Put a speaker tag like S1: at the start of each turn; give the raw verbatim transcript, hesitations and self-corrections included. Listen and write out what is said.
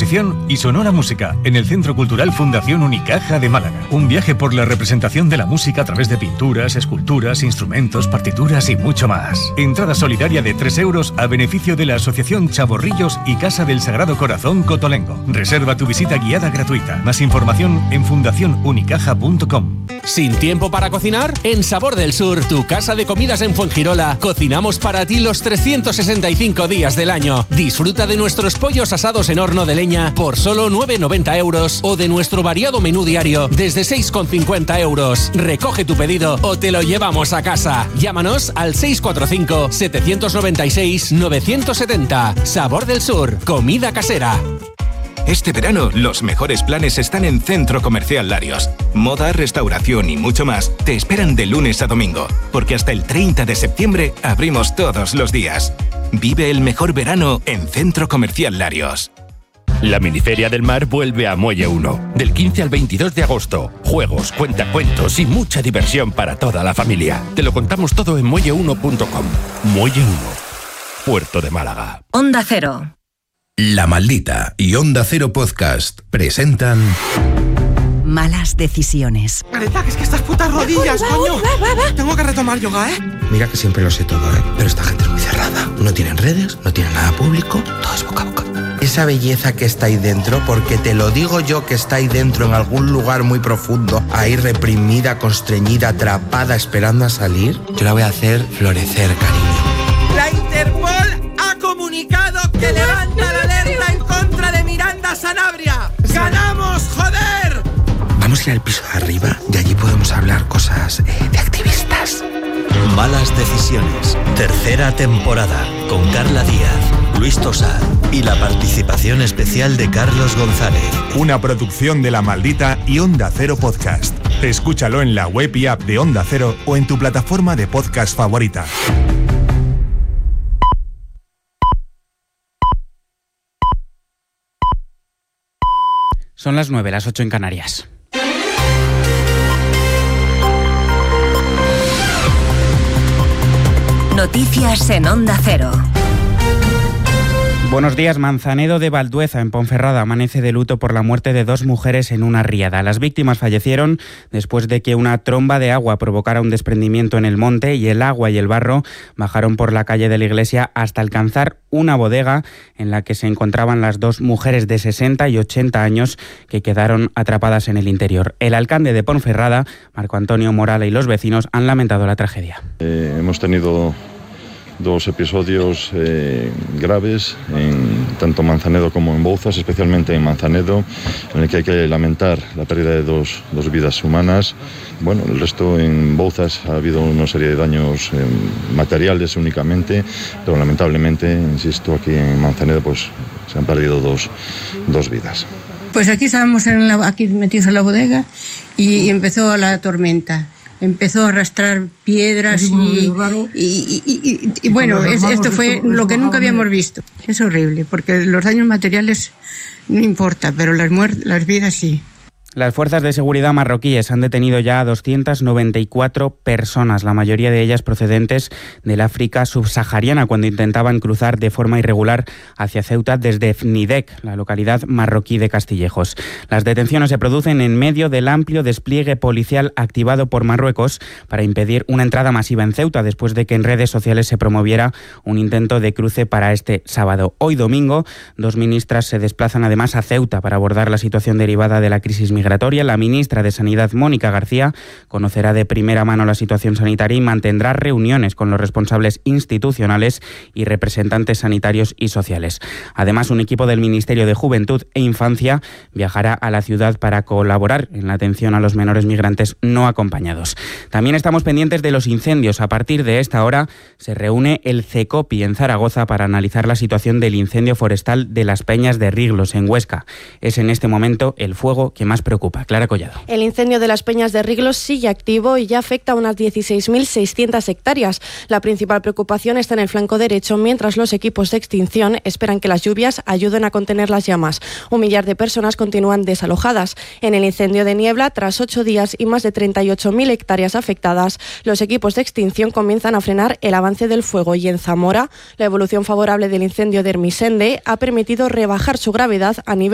S1: exposición y sonora música en el Centro Cultural Fundación Unicaja de Málaga. Un viaje por la representación de la música a través de pinturas, esculturas, instrumentos, partituras y mucho más. Entrada solidaria de tres euros a beneficio de la Asociación Chavorrillos y Casa del Sagrado Corazón Cotolengo. Reserva tu visita guiada gratuita. Más información en fundación unicaja punto com.
S2: ¿Sin tiempo para cocinar? En Sabor del Sur, tu casa de comidas en Fuengirola, cocinamos para ti los trescientos sesenta y cinco días del año. Disfruta de nuestros pollos asados en horno de leña por solo nueve con noventa euros o de nuestro variado menú diario desde seis con cincuenta euros. Recoge tu pedido o te lo llevamos a casa. Llámanos al seis cuatro cinco, siete nueve seis, nueve siete cero. Sabor del Sur, comida casera.
S3: Este verano, los mejores planes están en Centro Comercial Larios. Moda, restauración y mucho más te esperan de lunes a domingo, porque hasta el treinta de septiembre abrimos todos los días. Vive el mejor verano en Centro Comercial Larios.
S4: La Miniferia del Mar vuelve a Muelle uno, del quince al veintidós de agosto. Juegos, cuentacuentos y mucha diversión para toda la familia. Te lo contamos todo en muelle uno punto com. Muelle uno, Puerto de Málaga.
S5: Onda Cero.
S6: La Maldita y Onda Cero Podcast presentan
S5: Malas decisiones.
S7: Greta, que es que estas putas rodillas,
S5: va,
S7: coño.
S5: va, va, va.
S7: Tengo que retomar yoga, ¿eh?
S8: Mira que siempre lo sé todo, ¿eh? Pero esta gente es muy cerrada. No tienen redes, no tienen nada público, todo es boca a boca. Esa belleza que está ahí dentro, porque te lo digo yo que está ahí dentro en algún lugar muy profundo, ahí reprimida, constreñida, atrapada, esperando a salir, yo la voy a hacer florecer, cariño.
S7: La Interpol ha comunicado que levanta la alerta en contra de Miranda Sanabria. ¡Ganamos, joder!
S8: Vamos a ir al piso de arriba y allí podemos hablar cosas eh, de activistas.
S9: Malas decisiones, tercera temporada, con Carla Díaz, Luis Tosar y la participación especial de Carlos González.
S10: Una producción de La Maldita y Onda Cero Podcast. Escúchalo en la web y app de Onda Cero o en tu plataforma de podcast favorita.
S11: Son las nueve, las ocho en Canarias.
S5: Noticias en Onda Cero.
S11: Buenos días. Manzanedo de Valdueza, en Ponferrada, amanece de luto por la muerte de dos mujeres en una riada. Las víctimas fallecieron después de que una tromba de agua provocara un desprendimiento en el monte y el agua y el barro bajaron por la calle de la iglesia hasta alcanzar una bodega en la que se encontraban las dos mujeres de sesenta y ochenta años que quedaron atrapadas en el interior. El alcalde de Ponferrada, Marco Antonio Morala, y los vecinos han lamentado la tragedia.
S12: Eh, hemos tenido dos episodios eh, graves, en tanto Manzanedo como en Bouzas, especialmente en Manzanedo, en el que hay que lamentar la pérdida de dos, dos vidas humanas. Bueno, el resto en Bouzas ha habido una serie de daños eh, materiales únicamente, pero lamentablemente, insisto, aquí en Manzanedo pues se han perdido dos, dos vidas.
S13: Pues aquí estábamos en la, aquí metidos en la bodega y, y empezó la tormenta. Empezó a arrastrar piedras y, y, y, y, y bueno, es, esto fue lo que nunca habíamos visto. Es horrible, porque los daños materiales no importa, pero las, muert- las vidas sí.
S11: Las fuerzas de seguridad marroquíes han detenido ya a doscientas noventa y cuatro personas, la mayoría de ellas procedentes del África subsahariana, cuando intentaban cruzar de forma irregular hacia Ceuta desde Fnidec, la localidad marroquí de Castillejos. Las detenciones se producen en medio del amplio despliegue policial activado por Marruecos para impedir una entrada masiva en Ceuta, después de que en redes sociales se promoviera un intento de cruce para este sábado. Hoy domingo, dos ministras se desplazan además a Ceuta para abordar la situación derivada de la crisis migratoria. La ministra de Sanidad, Mónica García, conocerá de primera mano la situación sanitaria y mantendrá reuniones con los responsables institucionales y representantes sanitarios y sociales. Además, un equipo del Ministerio de Juventud e Infancia viajará a la ciudad para colaborar en la atención a los menores migrantes no acompañados. También estamos pendientes de los incendios. A partir de esta hora se reúne el CECOPI en Zaragoza para analizar la situación del incendio forestal de las Peñas de Riglos, en Huesca. Es en este momento el fuego que más preocupa. Clara Collado.
S14: El incendio de las Peñas de Riglos sigue activo y ya afecta a unas dieciséis mil seiscientas hectáreas. La principal preocupación está en el flanco derecho, mientras los equipos de extinción esperan que las lluvias ayuden a contener las llamas. Un millar de personas continúan desalojadas. En el incendio de Niebla, tras ocho días y más de treinta y ocho mil hectáreas afectadas, los equipos de extinción comienzan a frenar el avance del fuego. Y en Zamora, la evolución favorable del incendio de Ermisende ha permitido rebajar su gravedad a nivel